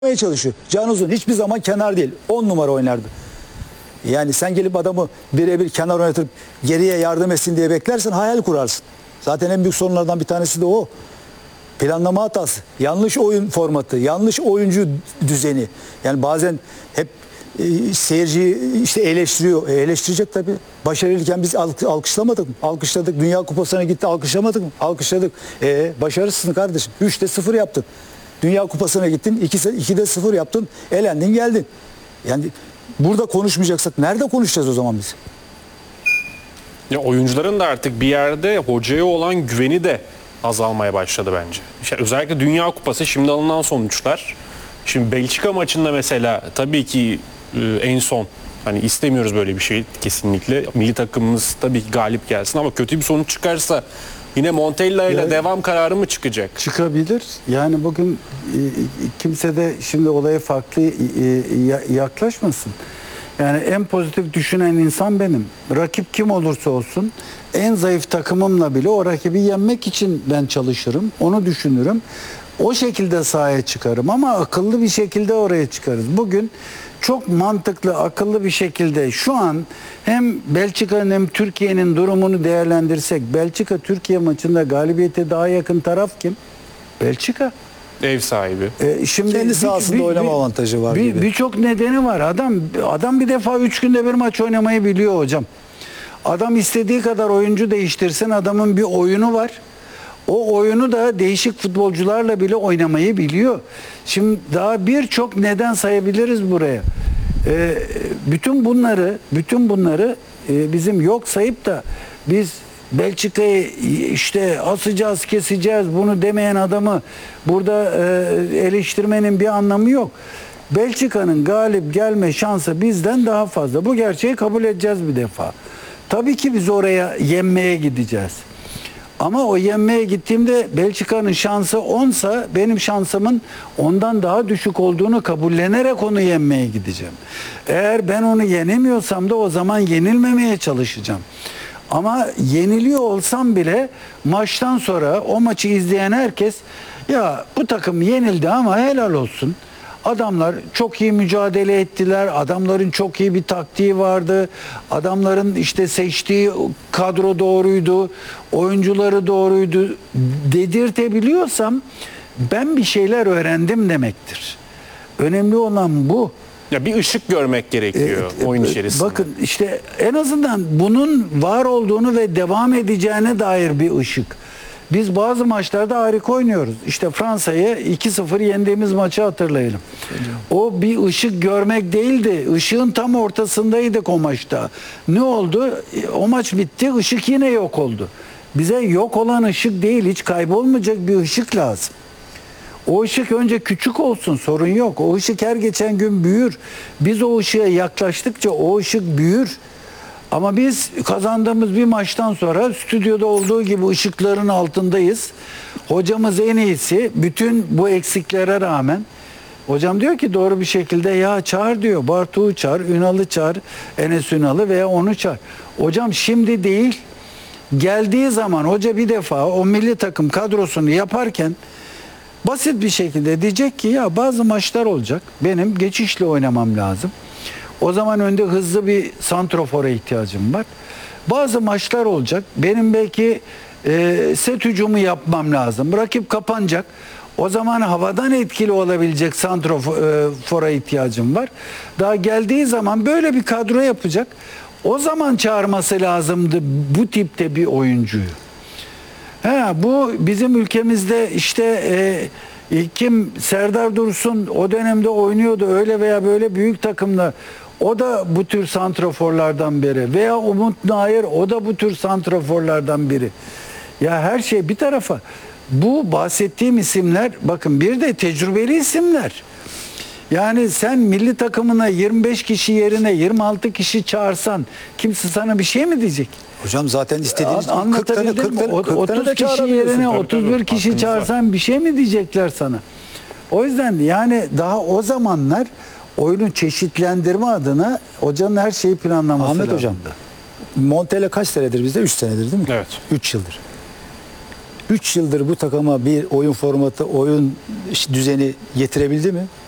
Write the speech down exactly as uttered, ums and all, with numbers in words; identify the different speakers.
Speaker 1: çalışıyor. Can Uzun hiçbir zaman kenar değil. on numara oynardı. Yani sen gelip adamı birebir kenar oynatıp geriye yardım etsin diye beklersen hayal kurarsın. Zaten en büyük sorunlardan bir tanesi de o. Planlama hatası, yanlış oyun formatı, yanlış oyuncu düzeni. Yani bazen hep e, seyirciyi işte eleştiriyor. E, eleştirecek tabii. Başarılıyken biz alk alkışlamadık mı? Alkışladık. Dünya Kupası'na gitti, alkışlamadık mı? Alkışladık. E, başarısızsın kardeşim. üçte sıfır yaptın. Dünya Kupası'na gittin, ikide sıfır yaptın, elendin geldin. Yani burada konuşmayacaksak nerede konuşacağız o zaman biz?
Speaker 2: Ya oyuncuların da artık bir yerde hocaya olan güveni de azalmaya başladı bence. İşte özellikle Dünya Kupası şimdi alınan sonuçlar. Şimdi Belçika maçında mesela tabii ki e, en son hani istemiyoruz böyle bir şey kesinlikle. Milli takımımız tabii ki galip gelsin ama kötü bir sonuç çıkarsa yine Montella ile
Speaker 3: Yani,
Speaker 2: devam kararı mı çıkacak?
Speaker 3: Çıkabilir. Yani bugün e, kimse de şimdi olaya farklı e, e, yaklaşmasın. Yani en pozitif düşünen insan benim. Rakip kim olursa olsun en zayıf takımımla bile o rakibi yenmek için ben çalışırım. Onu düşünürüm. O şekilde sahaya çıkarım ama akıllı bir şekilde oraya çıkarız. Bugün çok mantıklı, akıllı bir şekilde şu an hem Belçika'nın hem Türkiye'nin durumunu değerlendirsek, Belçika Türkiye maçında galibiyete daha yakın taraf kim? Belçika.
Speaker 2: Ev sahibi.
Speaker 3: E şimdi
Speaker 1: Kendi sahasında
Speaker 3: bir,
Speaker 1: oynama
Speaker 3: bir,
Speaker 1: avantajı var
Speaker 3: bir,
Speaker 1: gibi.
Speaker 3: Birçok nedeni var. Adam adam bir defa üç günde bir maç oynamayı biliyor hocam. Adam istediği kadar oyuncu değiştirsin, adamın bir oyunu var. O oyunu da değişik futbolcularla bile oynamayı biliyor. Şimdi daha birçok neden sayabiliriz buraya. Ee, bütün bunları, bütün bunları e, bizim yok sayıp da biz Belçika'yı işte asacağız, keseceğiz bunu demeyen adamı burada e, eleştirmenin bir anlamı yok. Belçika'nın galip gelme şansı bizden daha fazla. Bu gerçeği kabul edeceğiz bir defa. Tabii ki biz oraya yenmeye gideceğiz. Ama o yenmeye gittiğimde Belçika'nın şansı onsa benim şansımın ondan daha düşük olduğunu kabullenerek onu yenmeye gideceğim. Eğer ben onu yenemiyorsam da o zaman yenilmemeye çalışacağım. Ama yeniliyor olsam bile maçtan sonra o maçı izleyen herkes ya bu takım yenildi ama helal olsun. Adamlar çok iyi mücadele ettiler. Adamların çok iyi bir taktiği vardı. Adamların işte seçtiği kadro doğruydu. Oyuncuları doğruydu dedirtebiliyorsam ben bir şeyler öğrendim demektir. Önemli olan bu.
Speaker 2: Ya bir ışık görmek gerekiyor
Speaker 3: E,
Speaker 2: oyun içerisinde.
Speaker 3: Bakın işte en azından bunun var olduğunu ve devam edeceğine dair bir ışık. Biz bazı maçlarda harika oynuyoruz. İşte Fransa'yı iki sıfır yendiğimiz maçı hatırlayalım. O bir ışık görmek değildi. Işığın tam ortasındaydık o maçta. Ne oldu? O maç bitti, ışık yine yok oldu. Bize yok olan ışık değil, hiç kaybolmayacak bir ışık lazım. O ışık önce küçük olsun, sorun yok. O ışık her geçen gün büyür. Biz o ışığa yaklaştıkça o ışık büyür. Ama biz kazandığımız bir maçtan sonra stüdyoda olduğu gibi ışıkların altındayız. Hocamız en iyisi. Bütün bu eksiklere rağmen hocam diyor ki doğru bir şekilde ya çağır diyor. Bartu'yu çağır, Ünal'ı çağır, Enes Ünal'ı veya onu çağır. Hocam şimdi değil. Geldiği zaman hoca bir defa o milli takım kadrosunu yaparken basit bir şekilde diyecek ki ya bazı maçlar olacak. Benim geçişle oynamam lazım. O zaman önde hızlı bir santrofora ihtiyacım var. Bazı maçlar olacak. Benim belki e, set hücumu yapmam lazım. Rakip kapanacak. O zaman havadan etkili olabilecek santrofora ihtiyacım var. Daha geldiği zaman böyle bir kadro yapacak. O zaman çağırması lazımdı bu tipte bir oyuncuyu. Ha, bu bizim ülkemizde işte e, kim Serdar Dursun o dönemde oynuyordu öyle veya böyle büyük takımla. O da bu tür santraforlardan biri. Veya Umut Nayır o da bu tür santraforlardan biri. Ya her şey bir tarafa. Bu bahsettiğim isimler bakın bir de tecrübeli isimler. Yani sen milli takımına yirmi beş kişi yerine yirmi altı kişi çağırsan kimse sana bir şey mi diyecek?
Speaker 1: Hocam zaten istediğiniz
Speaker 3: Anlatabildim mi? otuz kişi yerine otuz bir kişi çağırsan bir şey mi diyecekler sana? O yüzden yani daha o zamanlar oyunu çeşitlendirme adına hocanın her şeyi planlaması
Speaker 1: Ahmet
Speaker 3: lazımdı.
Speaker 1: Hocam, Montella kaç senedir bizde? üç senedir değil mi?
Speaker 2: Evet.
Speaker 1: üç yıldır. üç yıldır bu takıma bir oyun formatı, oyun düzeni getirebildi mi?